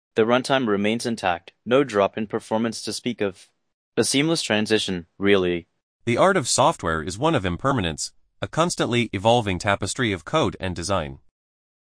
The runtime remains intact, no drop in performance to speak of. A seamless transition, really. The art of software is one of impermanence, a constantly evolving tapestry of code and design.